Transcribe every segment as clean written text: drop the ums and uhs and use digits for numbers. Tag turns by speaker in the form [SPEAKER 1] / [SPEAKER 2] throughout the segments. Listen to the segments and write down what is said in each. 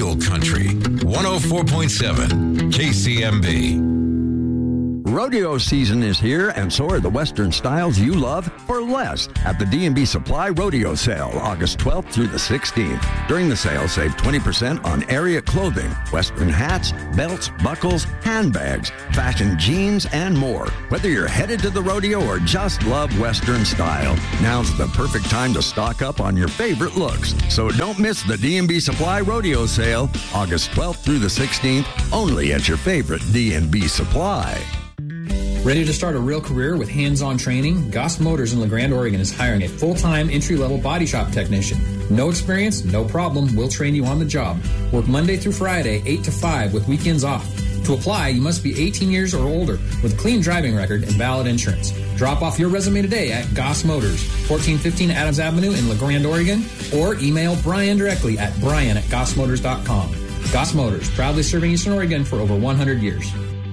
[SPEAKER 1] Real Country 104.7 KCMB.
[SPEAKER 2] Rodeo season is here, and so are the Western styles you love for less at the D&B Supply Rodeo Sale, August 12th through the 16th. During the sale, save 20% on area clothing, Western hats, belts, buckles, handbags, fashion jeans, and more. Whether you're headed to the rodeo or just love Western style, now's the perfect time to stock up on your favorite looks. So don't miss the D&B Supply Rodeo Sale, August 12th through the 16th, only at your favorite D&B Supply.
[SPEAKER 3] Ready to start a real career with hands-on training? Goss Motors in LeGrand, Oregon is hiring a full-time entry-level body shop technician. No experience? No problem. We'll train you on the job. Work Monday through Friday, 8 to 5 with weekends off. To apply, you must be 18 years or older with a clean driving record and valid insurance. Drop off your resume today at Goss Motors, 1415 Adams Avenue in LeGrand, Oregon, or email Brian directly at brian@gossmotors.com. Goss Motors, proudly serving Eastern Oregon for over 100 years.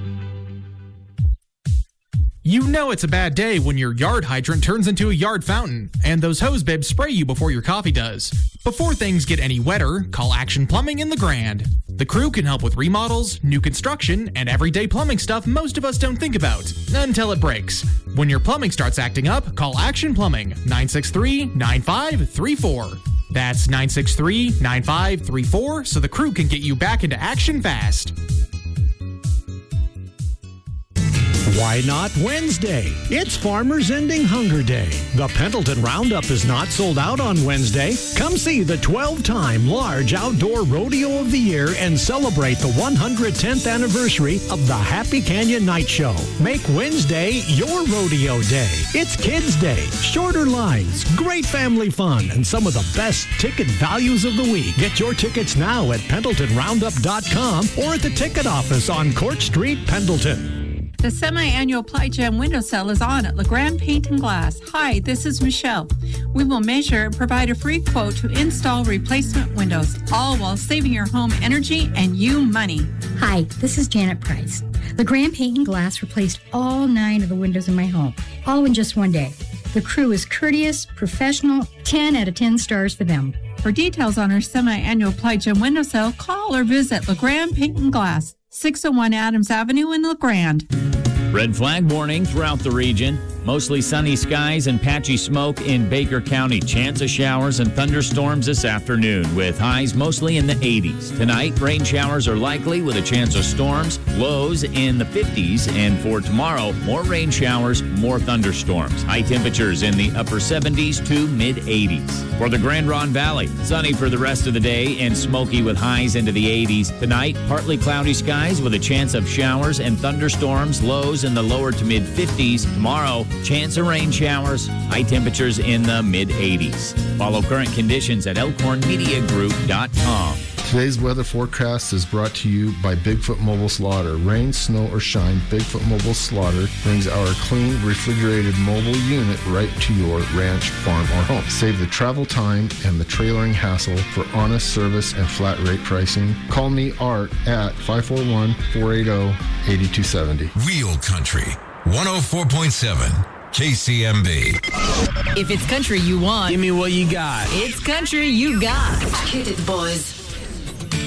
[SPEAKER 4] You know it's a bad day when your yard hydrant turns into a yard fountain, and those hose bibs spray you before your coffee does. Before things get any wetter, call Action Plumbing in LeGrand. The crew can help with remodels, new construction, and everyday plumbing stuff most of us don't think about, until it breaks. When your plumbing starts acting up, call Action Plumbing, 963-9534. That's 963-9534, so the crew can get you back into action fast.
[SPEAKER 5] Why not Wednesday? It's Farmers Ending Hunger Day. The Pendleton Roundup is not sold out on Wednesday. Come see the 12-time large outdoor rodeo of the year and celebrate the 110th anniversary of the Happy Canyon Night Show. Make Wednesday your rodeo day. It's Kids Day, shorter lines, great family fun, and some of the best ticket values of the week. Get your tickets now at PendletonRoundup.com or at the ticket office on Court Street, Pendleton.
[SPEAKER 6] The semi-annual Ply Gem window sale is on at LeGrand Paint and Glass. Hi, this is Michelle. We will measure and provide a free quote to install replacement windows, all while saving your home energy and you money.
[SPEAKER 7] Hi, this is Janet Price. LeGrand Paint and Glass replaced all 9 of the windows in my home, all in just one day. The crew is courteous, professional, 10 out of 10 stars for them.
[SPEAKER 6] For details on our semi-annual Ply Gem window sale, call or visit LeGrand Paint and Glass, 601 Adams Avenue in LeGrand.
[SPEAKER 8] Red flag warning throughout the region. Mostly sunny skies and patchy smoke in Baker County. Chance of showers and thunderstorms this afternoon with highs mostly in the 80s. Tonight, rain showers are likely with a chance of storms. Lows in the 50s. And for tomorrow, more rain showers, more thunderstorms. High temperatures in the upper 70s to mid-80s. For the Grand Ronde Valley, sunny for the rest of the day and smoky with highs into the 80s. Tonight, partly cloudy skies with a chance of showers and thunderstorms. Lows in the lower to mid-50s. Tomorrow, chance of rain showers, high temperatures in the mid-80s. Follow current conditions at elkhornmediagroup.com.
[SPEAKER 9] Today's weather forecast is brought to you by Bigfoot Mobile Slaughter. Rain, snow, or shine, Bigfoot Mobile Slaughter brings our clean, refrigerated mobile unit right to your ranch, farm, or home. Save the travel time and the trailering hassle for honest service and flat rate pricing. Call me, Art, at 541-480-8270.
[SPEAKER 1] Real Country 104.7 KCMB.
[SPEAKER 10] If it's country you want,
[SPEAKER 11] give me what you got.
[SPEAKER 10] It's country you got.
[SPEAKER 12] Hit it, boys.